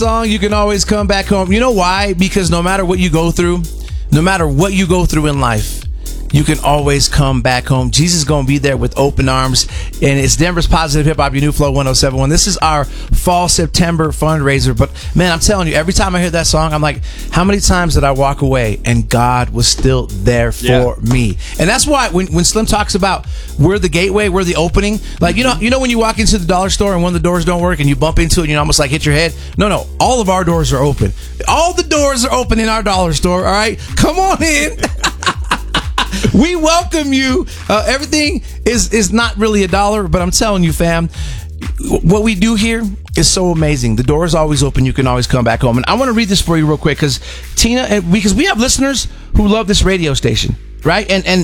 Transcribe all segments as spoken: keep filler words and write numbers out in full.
song, you can always come back home. You know why? Because no matter what you go through, no matter what you go through in life, you can always come back home. Jesus is going to be there with open arms. And it's Denver's Positive Hip Hop, your new Flow one oh seven point one. This is our fall September fundraiser. But man, I'm telling you, every time I hear that song, I'm like, how many times did I walk away and God was still there for yeah. me? And that's why when, when Slim talks about we're the gateway, we're the opening, like, you know, you know, when you walk into the dollar store and one of the doors don't work and you bump into it and you almost like hit your head. No, no, all of our doors are open. All the doors are open in our dollar store. All right. Come on in. We welcome you. Uh, everything is is not really a dollar, but I'm telling you, fam, what we do here is so amazing. The door is always open. You can always come back home. And I want to read this for you real quick because Tina, because we have listeners who love this radio station, right? And and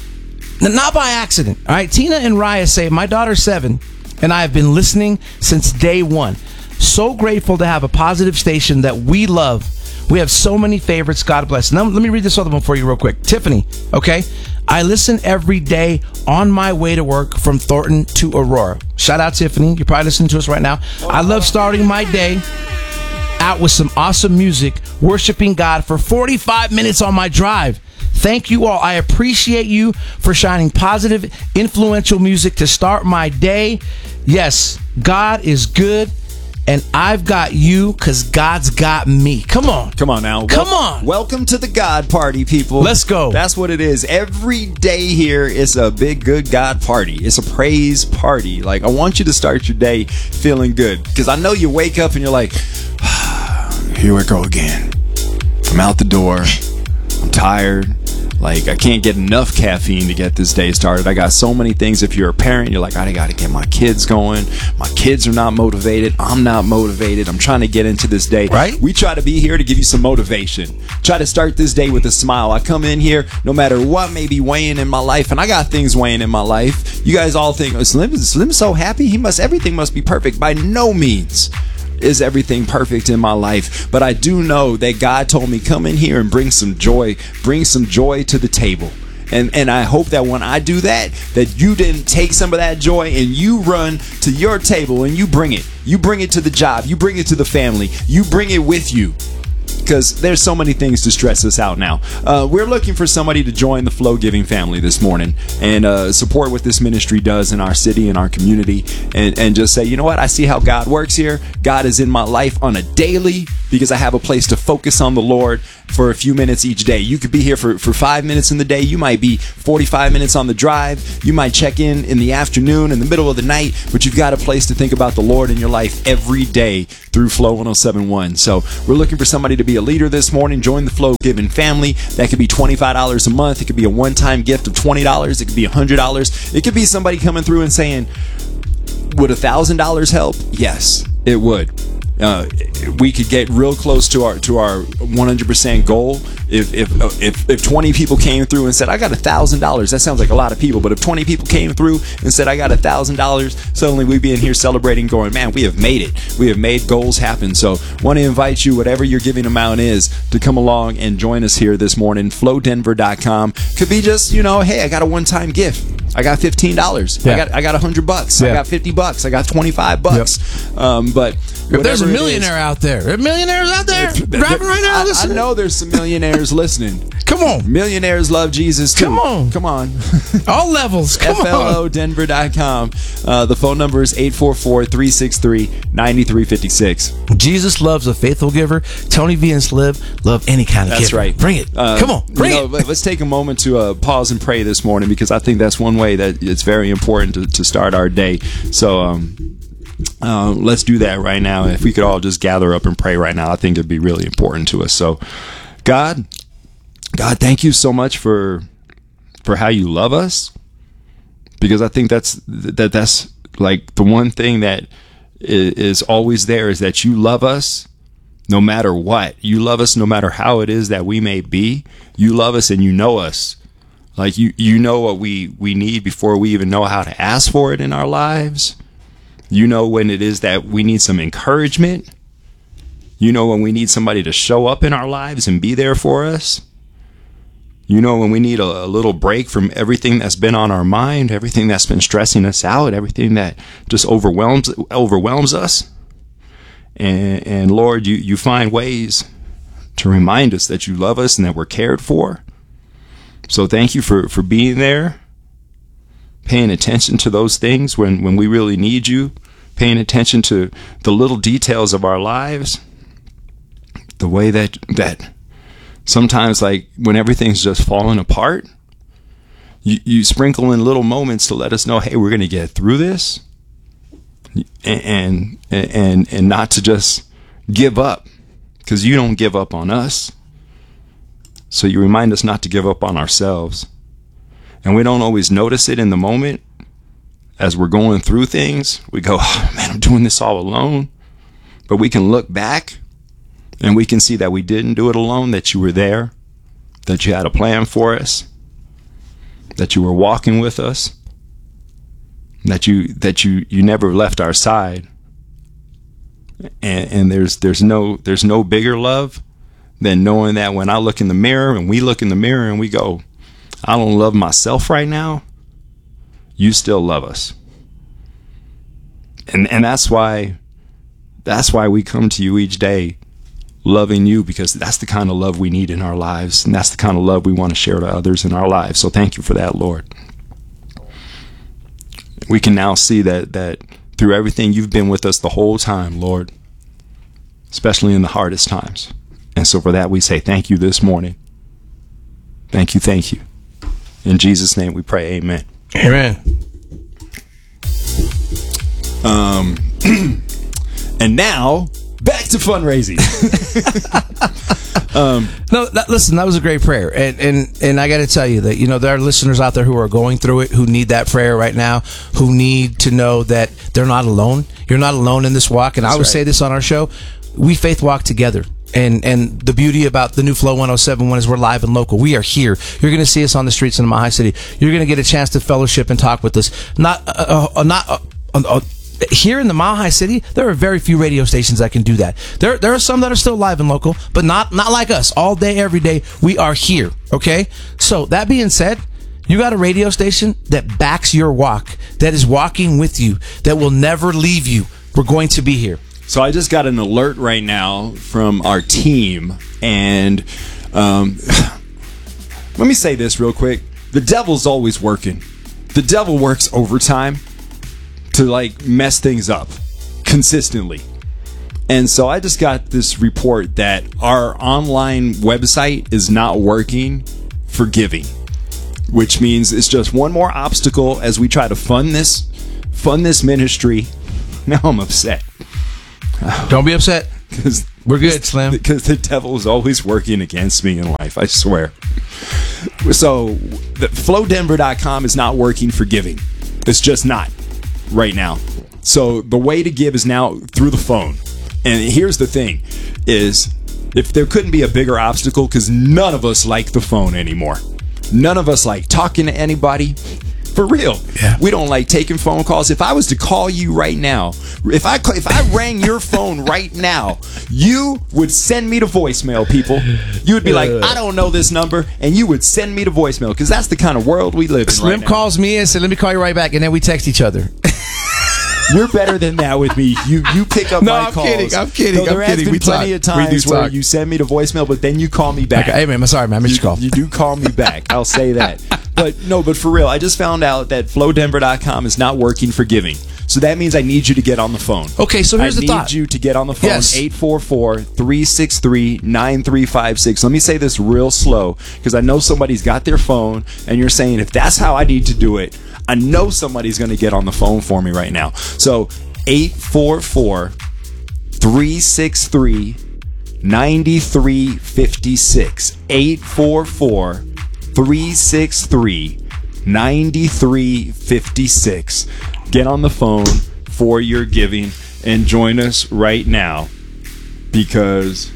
not by accident, all right? Tina and Raya say, my daughter's seven, and I have been listening since day one. So grateful to have a positive station that we love. We have so many favorites. God bless. Now, let me read this other one for you real quick. Tiffany, okay? I listen every day on my way to work from Thornton to Aurora. Shout out, Tiffany. You're probably listening to us right now. I love starting my day out with some awesome music, worshiping God for forty-five minutes on my drive. Thank you all. I appreciate you for shining positive, influential music to start my day. Yes, God is good. And I've got you because God's got me. Come on. Come on now. Come Wel- on. Welcome to the God party, people. Let's go. That's what it is. Every day here is a big, good God party. It's a praise party. Like, I want you to start your day feeling good. Because I know you wake up and you're like, here we go again. I'm out the door. I'm tired. Like, I can't get enough caffeine to get this day started. I got so many things. If you're a parent, you're like, I got to get my kids going. My kids are not motivated. I'm not motivated. I'm trying to get into this day. Right? We try to be here to give you some motivation. Try to start this day with a smile. I come in here no matter what may be weighing in my life, and I got things weighing in my life. You guys all think, oh, Slim, Slim's so happy. He must, everything must be perfect. By no means is everything perfect in my life, but I do know that God told me, come in here and bring some joy, bring some joy to the table. And and I hope that when I do that, that you didn't take some of that joy and you run to your table and you bring it. You bring it to the job. You bring it to the family. You bring it with you. Because there's so many things to stress us out now. Uh, we're looking for somebody to join the Flow Giving family this morning and uh, support what this ministry does in our city and our community, and, and just say, you know what? I see how God works here. God is in my life on a daily because I have a place to focus on the Lord for a few minutes each day. You could be here for, for five minutes in the day. You might be forty-five minutes on the drive. You might check in in the afternoon, in the middle of the night, but you've got a place to think about the Lord in your life every day through Flow one oh seven point one. So we're looking for somebody to be a leader this morning. Join the Flow Giving family. That could be twenty-five dollars a month. It could be a one-time gift of twenty dollars. It could be one hundred dollars. It could be somebody coming through and saying, would one thousand dollars help? Yes, it would. Uh, we could get real close to our to our one hundred percent goal if if if if twenty people came through and said, I got a thousand dollars. That sounds like a lot of people, but if twenty people came through and said, I got a thousand dollars, suddenly we'd be in here celebrating, going, man, we have made it. We have made goals happen. So want to invite you, whatever your giving amount is, to come along and join us here this morning. flow denver dot com. Could be just, you know, hey, I got a one-time gift. I got fifteen dollars. Yeah. I got I got a hundred bucks. Yeah. I got fifty bucks. I got twenty-five bucks. Yep. Um, but if there's a millionaire out there, there are millionaires out there driving right now. I, Listen, I know there's some millionaires listening. Come on, millionaires love Jesus too. Come on, come on, all levels. Come F L O denver dot com. Uh, the phone number is eight four four, three six three, nine three five six. Jesus loves a faithful giver. Tony V and Sliv love any kind of that's giver. That's right. Bring it. Uh, Come on, bring you know, it. Let's take a moment to uh, pause and pray this morning, because I think that's one way that it's very important to, to start our day. So um, uh, let's do that right now. If we could all just gather up and pray right now, I think it'd be really important to us. So God, God, thank you so much for for how you love us, because I think that's that that's like the one thing that is, is always there, is that you love us no matter what. You love us no matter how it is that we may be. You love us and you know us. Like you, you know what we, we need before we even know how to ask for it in our lives. You know when it is that we need some encouragement. You know when we need somebody to show up in our lives and be there for us. You know when we need a, a little break from everything that's been on our mind, everything that's been stressing us out, everything that just overwhelms overwhelms us. And, and Lord, you, you find ways to remind us that you love us and that we're cared for. So thank you for, for being there, paying attention to those things when, when we really need you, paying attention to the little details of our lives, the way that that sometimes, like, when everything's just falling apart, you, you sprinkle in little moments to let us know, hey, we're going to get through this, and, and, and, and not to just give up, because you don't give up on us. So you remind us not to give up on ourselves. And we don't always notice it in the moment as we're going through things. We go, oh, man, I'm doing this all alone. But we can look back and we can see that we didn't do it alone, that you were there, that you had a plan for us, that you were walking with us, that you that you, you never left our side. And, and there's there's no there's no bigger love than knowing that when I look in the mirror and we look in the mirror and we go, I don't love myself right now, you still love us. And and that's why that's why we come to you each day loving you, because that's the kind of love we need in our lives, and that's the kind of love we want to share to others in our lives. So thank you for that, Lord. We can now see that that through everything you've been with us the whole time, Lord, especially in the hardest times. And so for that we say thank you this morning. Thank you, thank you. In Jesus' name we pray, amen. Amen. Um, and now, back to fundraising. um, no, that, listen, that was a great prayer. And, and, and I got to tell you that, you know, there are listeners out there who are going through it, who need that prayer right now, who need to know that they're not alone. You're not alone in this walk. And That's I would right. say this on our show. We faith walk together. And and the beauty about the new Flow one oh seven point one is we're live and local. We are here. You're going to see us on the streets in Mile High City. You're going to get a chance to fellowship and talk with us. Not uh, uh, not uh, uh, uh, here in the Mile High City. There are very few radio stations that can do that. There there are some that are still live and local, but not not like us. All day, every day, we are here. Okay. So that being said, you got a radio station that backs your walk, that is walking with you, that will never leave you. We're going to be here. So I just got an alert right now from our team, and um, let me say this real quick. The devil's always working. The devil works overtime to, like, mess things up consistently. And so I just got this report that our online website is not working for giving, which means it's just one more obstacle as we try to fund this, fund this ministry. Now I'm upset. Don't be upset. Cause we're good, Slim. Because the devil is always working against me in life, I swear. So, the flow denver dot com is not working for giving. It's just not right now. So, the way to give is now through the phone. And here's the thing, is if there couldn't be a bigger obstacle, because none of us like the phone anymore. None of us like talking to anybody. For real. Yeah. We don't like taking phone calls. If I was to call you right now, if I if I rang your phone right now, you would send me to voicemail, people. You would be like, I don't know this number, and you would send me to voicemail, because that's the kind of world we live in. Slim right now. calls me and said, let me call you right back, and then we text each other. You're better than that with me. You you pick up no, my I'm calls. Kidding, I'm kidding. No, there I'm has kidding. been we plenty talk. of times where talk. you send me to voicemail, but then you call me back. Okay. Hey, man, I'm sorry, man. I missed you, your call. You do call me back. I'll say that. But no, but for real, I just found out that flow denver dot com is not working for giving. So that means I need you to get on the phone. Okay, so here's I the thought. I need you to get on the phone. Yes. eight four four, three six three, nine three five six. Let me say this real slow, because I know somebody's got their phone, and you're saying, if that's how I need to do it, I know somebody's going to get on the phone for me right now. So eight four four, three six three, nine three five six. eight four four, three six three, nine three five six. Get on the phone for your giving and join us right now, because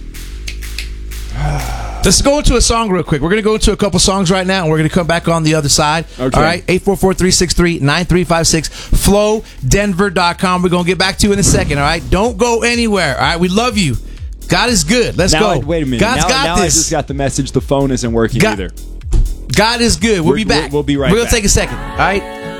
let's go into a song real quick. We're going to go into a couple songs right now, and we're going to come back on the other side. Okay. All right, eight four four, three six three, nine three five six, flow denver dot com. We're going to get back to you in a second, all right? Don't go anywhere, all right? We love you. God is good. Let's now, go. Wait a minute. God's now, got now this. I just got the message the phone isn't working God, either. God is good. We'll We're, be back. We'll, we'll be right We're going back. to take a second, all right?